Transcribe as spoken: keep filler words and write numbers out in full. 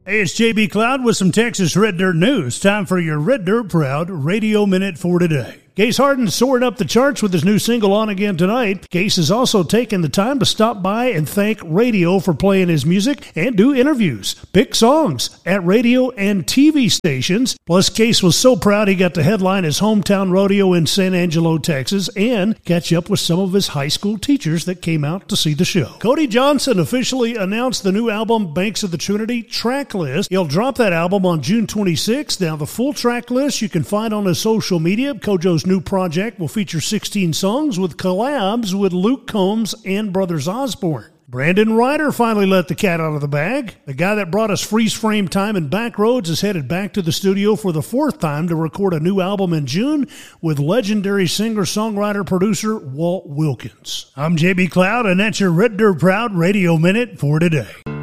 Hey, it's J B Cloud with some Texas Red Dirt news. Time for your Red Dirt Proud Radio Minute for today. Case Harden soaring up the charts with his new single On Again Tonight. Case has also taken the time to stop by and thank radio for playing his music and do interviews, pick songs at radio and T V stations. Plus, Case was so proud he got to headline his hometown rodeo in San Angelo, Texas, and catch up with some of his high school teachers that came out to see the show. Cody Johnson officially announced the new album Banks of the Trinity track list. He'll drop that album on June twenty-sixth. Now, the full track list you can find on his social media. Kojo's new project will feature sixteen songs with collabs with Luke Combs and Brothers Osborne. Brandon Ryder finally let the cat out of the bag. The guy that brought us Freeze Frame Time and Backroads is headed back to the studio for the fourth time to record a new album in June with legendary singer-songwriter-producer Walt Wilkins. I'm J B Cloud, and that's your Red Dirt Proud Radio Minute for today.